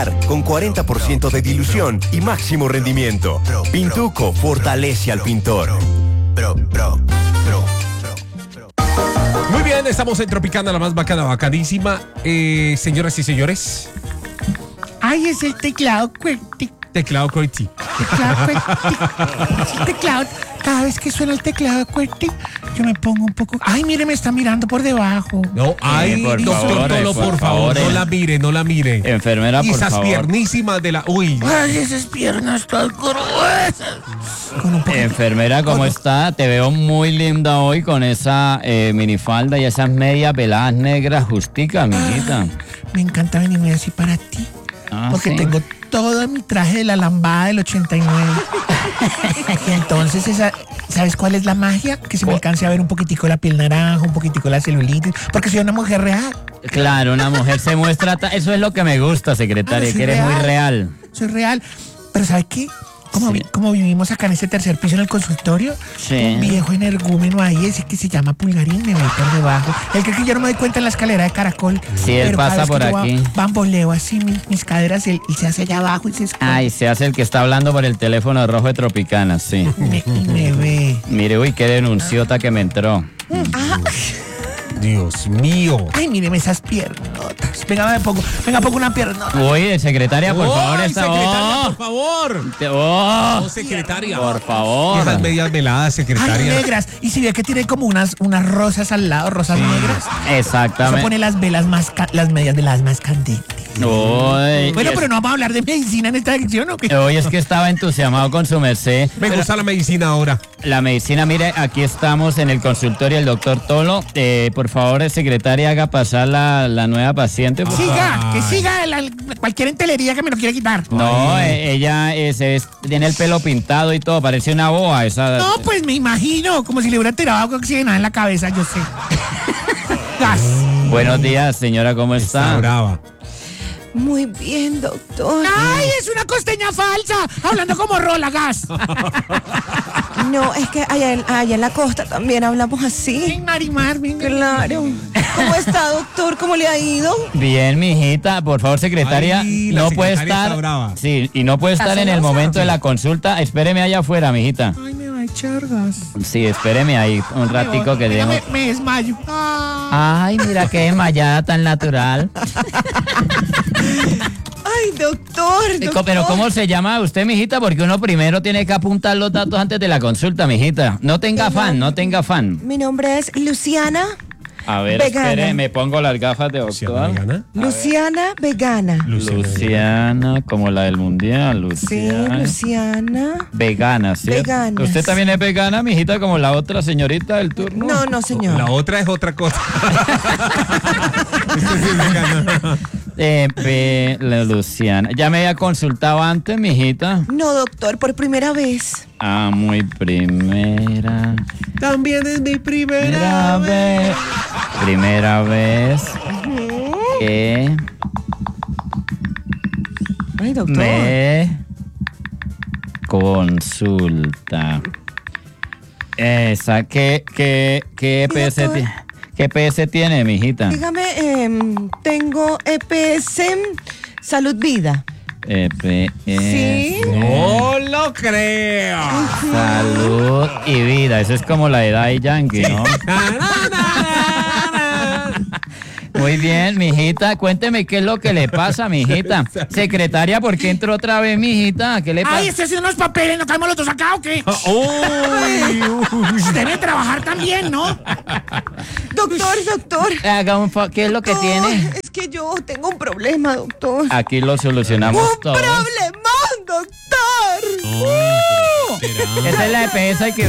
con 40% de dilución y máximo rendimiento. Pintuco fortalece al pintor. Muy bien, estamos en Tropicana, la más bacana, bacanísima. Señoras y señores. Ay, es el teclado QWERTY. Teclado QWERTY. Teclado QWERTY. Es el teclado. Cada vez que suena el teclado QWERTY, yo me pongo un poco. Ay, mire, me está mirando por debajo. No, ay, por doctor favor, Tolo, por favor, no la mire, no la mire. Enfermera, Y por esas favor. piernísimas de la... Uy. Ay, esas piernas tan gruesas. Con un poco. Enfermera, ¿cómo está? Te veo muy linda hoy con esa minifalda y esas medias veladas negras justicas, amiguita. Me encanta venirme así para ti. Porque ¿sí? tengo todo mi traje de la lambada del 89. Y entonces, ¿sabes cuál es la magia? Que se me alcance a ver un poquitico la piel naranja, un poquitico la celulitis. Porque soy una mujer real. Claro, una mujer se muestra... Eso es lo que me gusta, secretaria, soy que eres muy real. Soy real. Pero ¿sabe qué? Sí. Como vivimos acá en este tercer piso en el consultorio, Sí. un viejo energúmeno ahí, ese que se llama Pulgarín, me ve por debajo. Él cree que yo no me doy cuenta en la escalera de caracol. Sí, él pero cada pasa vez que por yo aquí. bamboleo así mis caderas, él se hace allá abajo y se esconde. Ay, se hace el que está hablando por el teléfono rojo de Tropicana, sí. Y me ve. Mire, uy, qué denunciota que me entró. Dios mío. Ay, míreme esas piernotas. Venga, pongo una piernota. Uy, secretaria, por favor, Ay, esta... secretaria, por favor. ¡Oh! No, secretaria. Por favor. Esas medias veladas, Ay, secretaria. negras. Y si ve que tiene como unas rosas al lado, rosas negras. Eso Exactamente. pone las velas las medias veladas más candentes. Uy, Bueno, pero no vamos a hablar de medicina en esta sección, ¿o qué? hoy es que estaba entusiasmado con su merced. Me gusta la medicina ahora. La medicina, mire, aquí estamos en el consultorio del doctor Tolo. Por favor, secretaria, haga pasar la nueva paciente. Por favor. Que siga cualquier entelería que me lo quiera quitar. No, ella tiene el pelo pintado y todo, parece una boa. Esa. No, pues me imagino, como si le hubiera tirado agua oxigenada en la cabeza, yo sé. Gas. Buenos días, señora, ¿cómo Está está? brava. Muy bien, doctor. ¡Ay, es una costeña falsa! Hablando como rola, gas. No, es que allá en la costa también hablamos así. Ven, Marimar, ven. Claro. ¿Cómo está, doctor? ¿Cómo le ha ido? Bien, mijita, por favor, secretaria, Ay, la no puede secretaria estar. está brava. Sí, y no puede estar en el celosa? momento de la consulta. Espéreme allá afuera, mijita. Ay, me va a echar gas. Sí, espéreme ahí un ratico que Venga, tengo. me desmayo. Ah. Ay, mira qué desmayada tan natural. Ay, doctor. Pero ¿cómo se llama usted, mijita? Porque uno primero tiene que apuntar los datos antes de la consulta, mijita. No tenga afán, no tenga afán. Mi nombre es Luciana. A ver, Vegana. espere, me pongo las gafas de ¿Luciana doctor. Vegana? Luciana Vegana. Luciana, como la del mundial, Sí, Luciana. Luciana. Vegana, ¿cierto? Vegana. ¿Usted también es vegana, mijita, como la otra señorita del turno? No, no, señor. La otra es otra cosa. Esto sí es vegana. La Luciana. ¿Ya me había consultado antes, mijita? No, doctor, por primera vez. Ah, muy primera. También es mi Primera vez. Primera vez que Ay, doctor. me consulta. Esa, ¿qué EPS doctor. tiene? ¿Qué EPS tiene, mijita? Dígame, tengo EPS Salud Vida. EPS. Sí. No lo creo. Salud y vida. Eso es como la edad de Yankee, ¿no? Muy bien, mijita. Cuénteme qué es lo que le pasa, mijita. Secretaria, ¿por qué entró otra vez, mijita? ¿Qué le pasa? Ay, estoy haciendo unos papeles, ¿no caemos los dos acá o qué? Uy, uy. Debe trabajar también, ¿no? Doctor. ¿Qué es lo que No, tiene? es que yo tengo un problema, doctor. Aquí lo solucionamos ¡Un todo. problemón, doctor! Esa es la EPS que